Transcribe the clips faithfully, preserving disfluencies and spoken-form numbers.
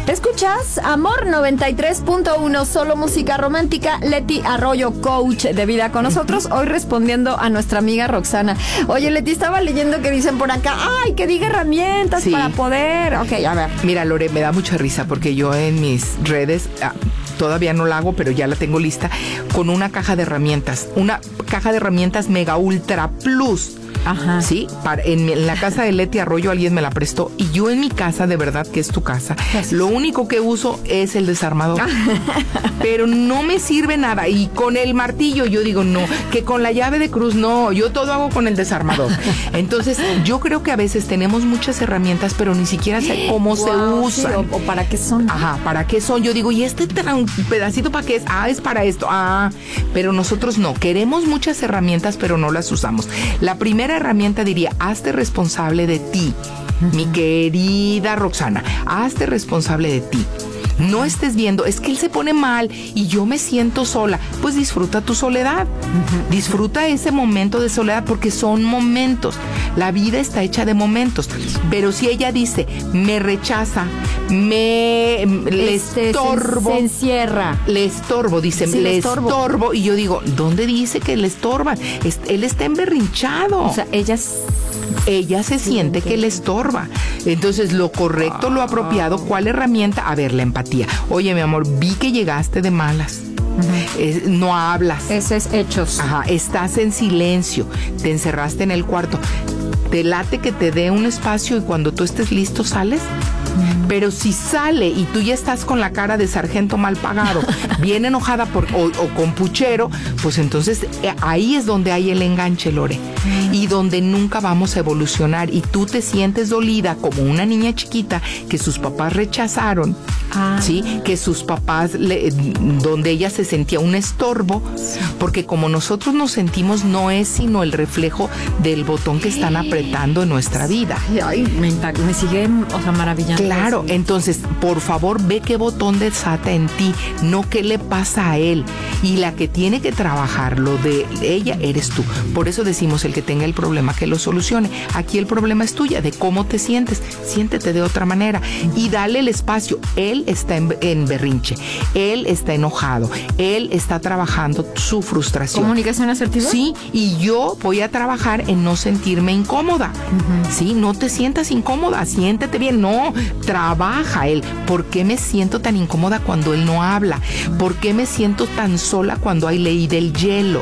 Escuchas Amor noventa y tres punto uno, solo música romántica. Leti Arroyo, coach de vida con nosotros, hoy respondiendo a nuestra amiga Roxana. Oye, Leti, estaba leyendo que dicen por acá, ay, que diga herramientas sí. para poder. Ok, a ver. Mira, Lore, me da mucha risa porque yo en mis redes... Ah, todavía no la hago, pero ya la tengo lista, con una caja de herramientas, una caja de herramientas Mega Ultra Plus. Ajá. Sí, para, en, en la casa de Leti Arroyo alguien me la prestó y yo en mi casa, de verdad que es tu casa, Gracias. Lo único que uso es el desarmador. Pero no me sirve nada. Y con el martillo yo digo, no, que con la llave de cruz, no, yo todo hago con el desarmador. Entonces, yo creo que a veces tenemos muchas herramientas, pero ni siquiera sé cómo wow, se usan. Sí, o, o para qué son. Ajá, para qué son. Yo digo, ¿y este tra- pedacito para qué es? Ah, es para esto. Ah, pero nosotros no. Queremos muchas herramientas, pero no las usamos. La primera herramienta diría, hazte responsable de ti, uh-huh. mi querida Roxana, hazte responsable de ti. No estés viendo, es que él se pone mal y yo me siento sola. Pues disfruta tu soledad, uh-huh. disfruta ese momento de soledad porque son momentos. La vida está hecha de momentos. Pero si ella dice, me rechaza, me le este, estorbo, se, se encierra, le estorbo, dice, sí, le estorbo. estorbo, y yo digo, ¿dónde dice que le estorban? Es, él está emberrinchado. O sea, ellas ella se sí, siente que le estorba. Entonces, lo correcto, lo apropiado, ¿cuál herramienta? A ver, la empatía. Oye, mi amor, vi que llegaste de malas. Uh-huh. Eh, no hablas. Ese es hechos. Ajá, estás en silencio, te encerraste en el cuarto. Te late que te dé un espacio y cuando tú estés listo sales. Uh-huh. Pero si sale y tú ya estás con la cara de sargento mal pagado, bien enojada por, o, o con puchero, pues entonces eh, ahí es donde hay el enganche, Lore. Uh-huh. Y donde nunca vamos a evolucionar. Y tú te sientes dolida como una niña chiquita que sus papás rechazaron. Ah. Sí, que sus papás, le, donde ella se sentía un estorbo, sí. porque como nosotros nos sentimos, no es sino el reflejo del botón que están apretando en nuestra vida. Ay, me, me sigue, o sea, maravillando. Claro, eso. Entonces, por favor, ve qué botón desata en ti, no qué le pasa a él. Y la que tiene que trabajar lo de ella eres tú. Por eso decimos, el que tenga el problema, que lo solucione. Aquí el problema es tuya, de cómo te sientes. Siéntete de otra manera y dale el espacio. Él está en, en berrinche, él está enojado, él está trabajando su frustración. ¿Comunicación asertiva? Sí, y yo voy a trabajar en no sentirme incómoda. Uh-huh. Sí, no te sientas incómoda, siéntete bien. No, trabaja él. ¿Por qué me siento tan incómoda cuando él no habla? ¿Por qué me siento tan sola cuando hay ley del hielo?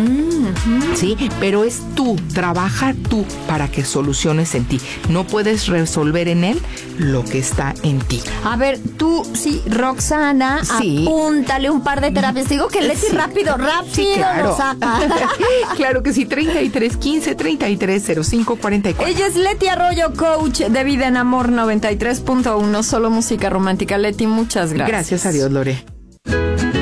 Uh-huh. Sí, pero es tú, trabaja tú para que soluciones en ti. No puedes resolver en él lo que está en ti. A ver, tú, sí, Roxana, sí. apúntale un par de terapias. Digo que Leti sí. rápido, rápido sí, claro. lo saca. Claro que sí, treinta y tres quince, treinta y tres cero cinco cuarenta y cuatro. Ella es Leti Arroyo, coach de vida en Amor noventa y tres punto uno, solo música romántica. Leti, muchas gracias. Gracias a Dios, Lore.